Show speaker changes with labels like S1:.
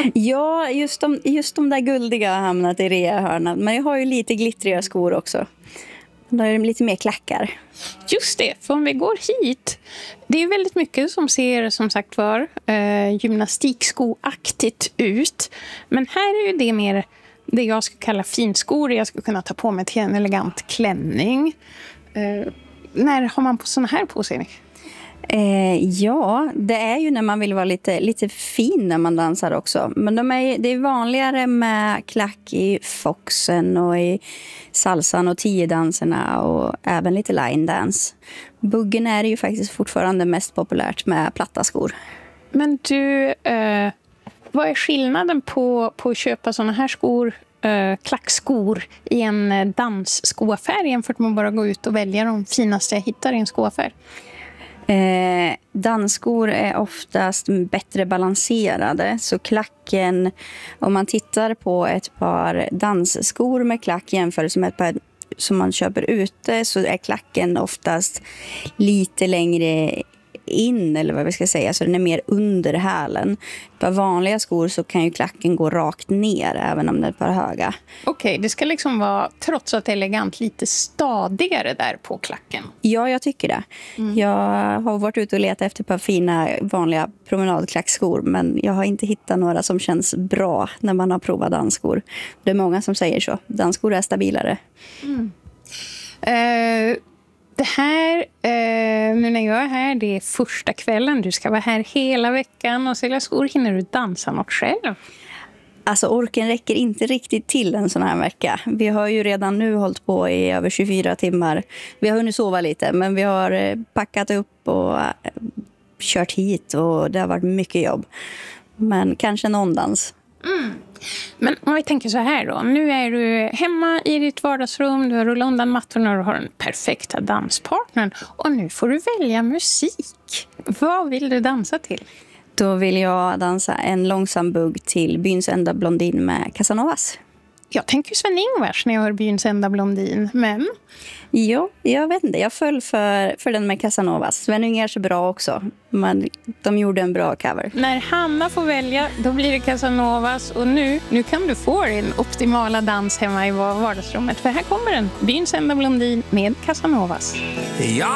S1: Ja, just de där guldiga har hamnat i reahörnan. Men jag har ju lite glittriga skor också. Där är det lite mer klackar.
S2: Just det, för om vi går hit. Det är väldigt mycket som ser som sagt gymnastikskoaktigt ut. Men här är ju det mer det jag skulle kalla finskor. Jag skulle kunna ta på mig till en elegant klänning. När har man på såna här på sig?
S1: Ja, det är ju när man vill vara lite fin när man dansar också. Men det är vanligare med klack i foxen och i salsan och 10-danserna och även lite line dance. Buggen är det ju faktiskt fortfarande mest populärt med platta skor.
S2: Men du, vad är skillnaden på att köpa såna här skor, klackskor i en dansskoaffär jämfört med att bara gå ut och välja de finaste jag hittar i en skoaffär?
S1: Dansskor är oftast bättre balanserade, så klacken, om man tittar på ett par dansskor med klack jämfört med ett par som man köper ute, så är klacken oftast lite längre in, eller vad vi ska säga, så den är mer under hälen. På vanliga skor så kan ju klacken gå rakt ner även om det är ett par höga.
S2: Okej, det ska liksom vara, trots att det är elegant, lite stadigare där på klacken.
S1: Ja, jag tycker det. Jag har varit ute och letat efter ett par fina vanliga promenadklackskor, men jag har inte hittat några som känns bra när man har provat dansskor. Det är många som säger så. Dansskor är stabilare.
S2: Det här, nu när jag är här, det är första kvällen. Du ska vara här hela veckan och sälja skor. Hinner du dansa något själv?
S1: Alltså orken räcker inte riktigt till en sån här vecka. Vi har ju redan nu hållit på i över 24 timmar. Vi har hunnit sova lite, men vi har packat upp och kört hit och det har varit mycket jobb. Men kanske någon dans.
S2: Men om vi tänker så här då. Nu är du hemma i ditt vardagsrum, du har rullat undan mattorna och du har den perfekta danspartnern. Och nu får du välja musik. Vad vill du dansa till?
S1: Då vill jag dansa en långsam bugg till Byns enda blondin med Casanovas.
S2: Jag tänker Sven-Ingvars när jag hör Byns enda blondin, men...
S1: Jo, jag vet inte. Jag föll för den med Casanovas. Sven-Ingvars är bra också, men de gjorde en bra cover.
S2: När Hanna får välja, då blir det Casanovas. Och nu kan du få din optimala dans hemma i vardagsrummet. För här kommer den, Byns enda blondin med Casanovas.
S3: Ja,